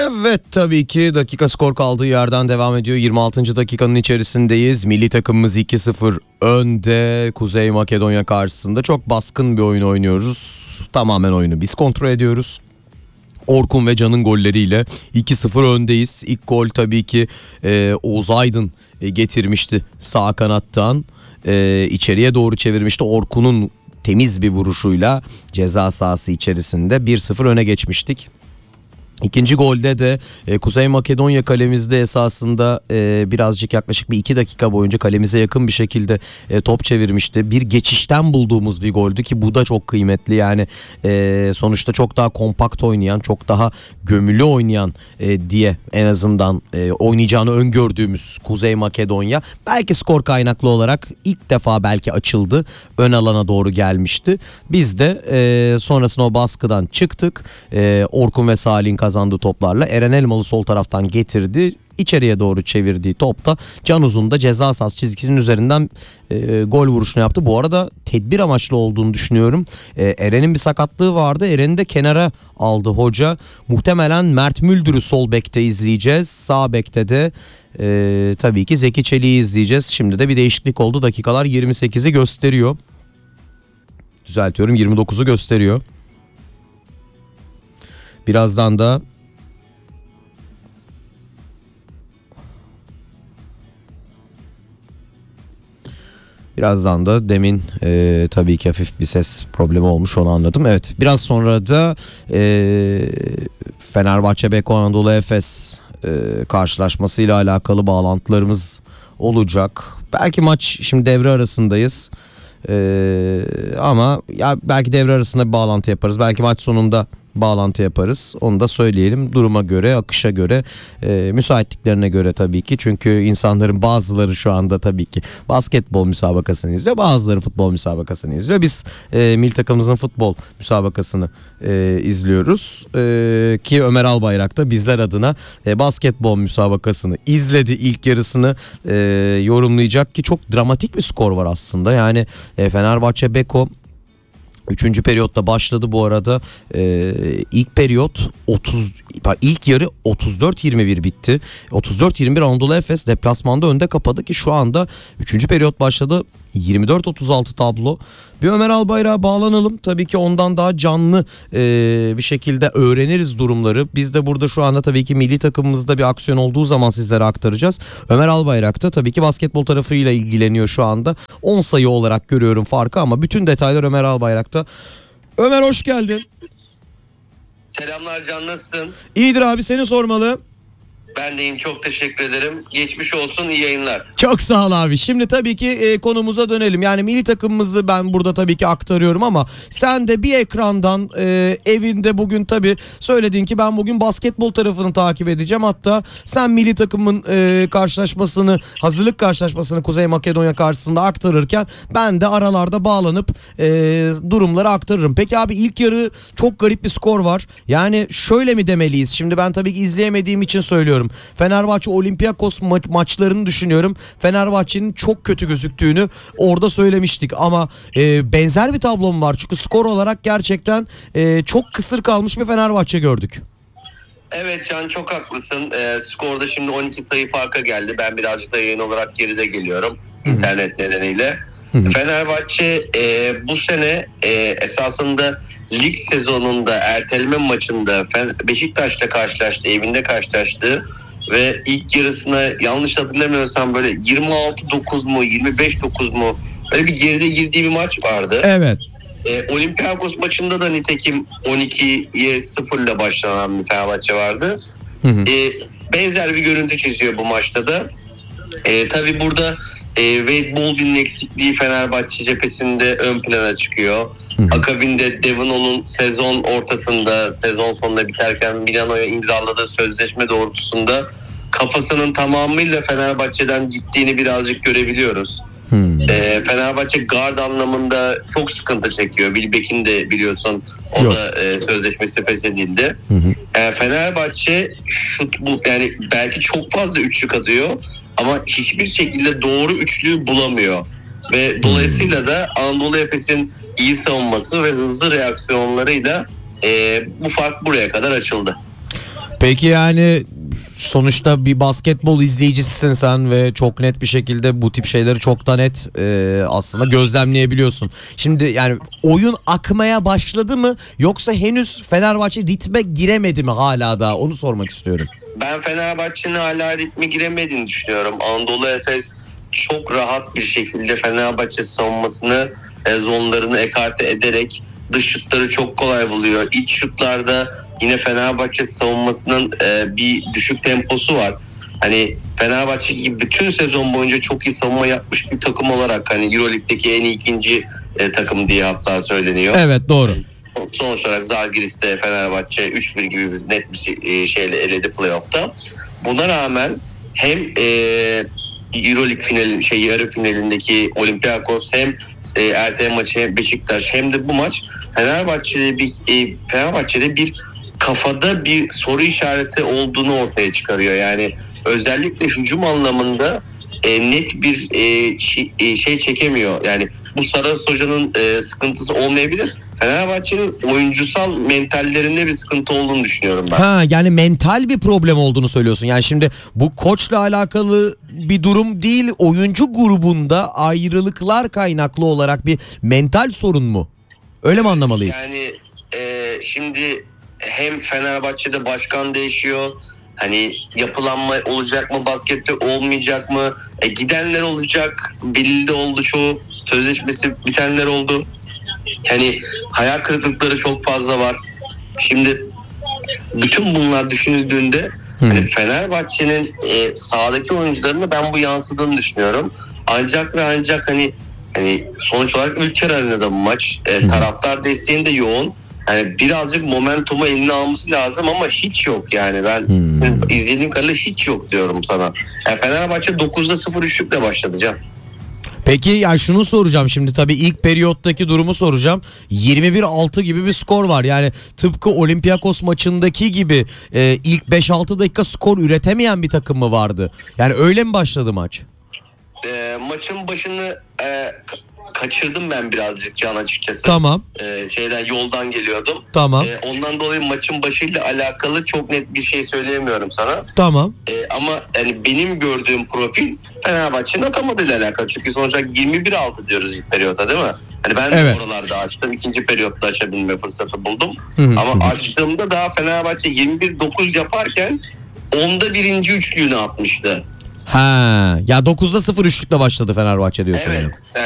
Evet, tabii ki dakika skor kaldığı yerden devam ediyor. 26. dakikanın içerisindeyiz. Milli takımımız 2-0 önde Kuzey Makedonya karşısında. Çok baskın bir oyun oynuyoruz. Tamamen oyunu biz kontrol ediyoruz. Orkun ve Can'ın golleriyle 2-0 öndeyiz. İlk gol tabii ki Oğuz Aydın getirmişti sağ kanattan. İçeriye doğru çevirmişti. Orkun'un temiz bir vuruşuyla ceza sahası içerisinde 1-0 öne geçmiştik. İkinci golde de Kuzey Makedonya kalemizde esasında birazcık yaklaşık bir 2 dakika boyunca kalemize yakın bir şekilde top çevirmişti. Bir geçişten bulduğumuz bir goldü ki bu da çok kıymetli. Yani sonuçta çok daha kompakt oynayan, çok daha gömülü oynayan diye en azından oynayacağını öngördüğümüz Kuzey Makedonya belki skor kaynaklı olarak ilk defa belki açıldı. Ön alana doğru gelmişti. Biz de sonrasında o baskıdan çıktık. Orkun ve Salih'in kazandığı toplarla Eren Elmalı sol taraftan getirdi. İçeriye doğru çevirdiği topta Can Uzun da ceza sahası çizgisinin üzerinden gol vuruşunu yaptı. Bu arada tedbir amaçlı olduğunu düşünüyorum. Eren'in bir sakatlığı vardı. Eren'i de kenara aldı hoca. Muhtemelen Mert Müldür'ü sol bekte izleyeceğiz. Sağ bekte de tabii ki Zeki Çelik'i izleyeceğiz. Şimdi de bir değişiklik oldu. Dakikalar 28'i gösteriyor. Düzeltiyorum, 29'u gösteriyor. Birazdan da demin tabii ki hafif bir ses problemi olmuş, onu anladım. Evet, biraz sonra da Fenerbahçe Beko Anadolu Efes karşılaşmasıyla alakalı bağlantılarımız olacak. Belki maç, şimdi devre arasındayız. Ama ya belki devre arasında bir bağlantı yaparız. Belki maç sonunda bağlantı yaparız. Onu da söyleyelim. Duruma göre, akışa göre, müsaitliklerine göre tabii ki. Çünkü insanların bazıları şu anda tabii ki basketbol müsabakasını izliyor. Bazıları futbol müsabakasını izliyor. Biz milli takımımızın futbol müsabakasını izliyoruz. Ki Ömer Albayrak da bizler adına basketbol müsabakasını izledi. İlk yarısını yorumlayacak ki çok dramatik bir skor var aslında. Yani Fenerbahçe Beko 3. periyotta başladı bu arada. İlk yarı 34-21 bitti. 34-21 Anadolu Efes deplasmanda önde kapadı ki şu anda 3. periyot başladı. 24-36 tablo. Bir Ömer Albayrak'a bağlanalım. Tabii ki ondan daha canlı bir şekilde öğreniriz durumları. Biz de burada şu anda tabii ki milli takımımızda bir aksiyon olduğu zaman sizlere aktaracağız. Ömer Albayrak da tabii ki basketbol tarafıyla ilgileniyor şu anda. 10 sayı olarak görüyorum farkı ama bütün detaylar Ömer Albayrak'ta. Ömer, hoş geldin. Selamlar Can, nasılsın? İyidir abi, seni sormalı. Ben deyim, çok teşekkür ederim. Geçmiş olsun, iyi yayınlar. Çok sağ ol abi. Şimdi tabii ki konumuza dönelim. Yani milli takımımızı ben burada tabii ki aktarıyorum ama sen de bir ekrandan evinde bugün tabii söyledin ki ben bugün basketbol tarafını takip edeceğim. Hatta sen milli takımın karşılaşmasını, hazırlık karşılaşmasını Kuzey Makedonya karşısında aktarırken ben de aralarda bağlanıp durumları aktarırım. Peki abi, ilk yarı çok garip bir skor var. Yani şöyle mi demeliyiz? Şimdi ben tabii ki izleyemediğim için söylüyorum. Fenerbahçe Olympiakos maçlarını düşünüyorum. Fenerbahçe'nin çok kötü gözüktüğünü orada söylemiştik ama benzer bir tablom var. Çünkü skor olarak gerçekten çok kısır kalmış bir Fenerbahçe gördük. Evet Can, çok haklısın. Skorda şimdi 12 sayı farka geldi. Ben birazcık da yayın olarak geride geliyorum. İnternet nedeniyle. Fenerbahçe bu sene esasında lig sezonunda erteleme maçında Beşiktaş'la karşılaştı, evinde karşılaştı ve ilk yarısına yanlış hatırlamıyorsam böyle 26-9 mu 25-9 mu böyle bir geride girdiği bir maç vardı. Evet. Olympiakos maçında da nitekim 12'ye 0 ile başlanan bir Fenerbahçe vardı. Benzer bir görüntü çiziyor bu maçta da. Tabii burada Wade Baldwin'in eksikliği Fenerbahçe cephesinde ön plana çıkıyor. Akabinde Devon'un sezon ortasında, sezon sonunda biterken Milano'ya imzaladığı sözleşme doğrultusunda kafasının tamamıyla Fenerbahçe'den gittiğini birazcık görebiliyoruz. Fenerbahçe guard anlamında çok sıkıntı çekiyor. Wilbeck'in de biliyorsun o da sözleşmesi feshedildi. Fenerbahçe yani belki çok fazla üçlük atıyor ama hiçbir şekilde doğru üçlüyü bulamıyor. Ve dolayısıyla da Anadolu Efes'in iyi savunması ve hızlı reaksiyonlarıyla bu fark buraya kadar açıldı. Peki yani sonuçta bir basketbol izleyicisisin sen ve çok net bir şekilde bu tip şeyleri çok da net aslında gözlemleyebiliyorsun. Şimdi yani oyun akmaya başladı mı yoksa henüz Fenerbahçe ritme giremedi mi hala da, onu sormak istiyorum. Ben Fenerbahçe'nin hala ritme giremediğini düşünüyorum. Anadolu Efes çok rahat bir şekilde Fenerbahçe savunmasını zonlarını ekarte ederek dış şutları çok kolay buluyor. İç şutlarda yine Fenerbahçe savunmasının bir düşük temposu var. Hani Fenerbahçe gibi bütün sezon boyunca çok iyi savunma yapmış bir takım olarak hani EuroLeague'deki en iyi ikinci takım diye hatta söyleniyor. Evet, doğru. Sonuç olarak Zalgiris'te Fenerbahçe 3-1 gibi bir net bir şeyle eledi playoff'ta. Buna rağmen hem EuroLeague finali yarı finalindeki Olympiakos hem erteleme maçı Beşiktaş hem de bu maç Fenerbahçe'de bir kafada bir soru işareti olduğunu ortaya çıkarıyor. Yani özellikle hücum anlamında net bir şey çekemiyor. Yani bu Saras Hoca'nın sıkıntısı olmayabilir. Fenerbahçe'nin oyuncusal mentallerinde bir sıkıntı olduğunu düşünüyorum ben. Ha, yani mental bir problem olduğunu söylüyorsun. Yani şimdi bu koçla alakalı bir durum değil, oyuncu grubunda ayrılıklar kaynaklı olarak bir mental sorun mu? Öyle mi anlamalıyız? Yani şimdi hem Fenerbahçe'de başkan değişiyor. Hani yapılanma olacak mı, baskette olmayacak mı? Gidenler olacak. Belli de oldu çoğu. Sözleşmesi bitenler oldu. Hani hayal kırıklıkları çok fazla var. Şimdi bütün bunlar düşünüldüğünde hani Fenerbahçe'nin sahadaki oyuncularına ben bu yansıdığını düşünüyorum. Ancak hani sonuç olarak Ülker Arena'da bu maç. Taraftar desteğinde yoğun. Yani birazcık momentumu eline alması lazım ama hiç yok yani. Ben izlediğim kadarıyla hiç yok diyorum sana. Yani Fenerbahçe 9'da 0 üçlükle başladı Can. Peki ya şunu soracağım şimdi, tabii ilk periyottaki durumu soracağım. 21-6 gibi bir skor var. Yani tıpkı Olympiakos maçındaki gibi ilk 5-6 dakika skor üretemeyen bir takım mı vardı? Yani öyle mi başladı maç? Maçın başını kaçırdım ben birazcık Can açıkçası. Tamam. Yoldan geliyordum. Tamam. Ondan dolayı maçın başıyla alakalı çok net bir şey söyleyemiyorum sana. Tamam. Ama yani benim gördüğüm profil Fenerbahçe'nin atamadığıyla alakalı. Çünkü sonuçta 21-6 diyoruz ilk periyotta değil mi? Hani ben de oralarda açtım. İkinci periyotta açabilme fırsatı buldum. Ama açtığımda daha Fenerbahçe 21-9 yaparken onda birinci üçlüğünü atmıştı. Ha, ya 9'da 0 üçlükle başladı Fenerbahçe diyorsun. Evet. Yani.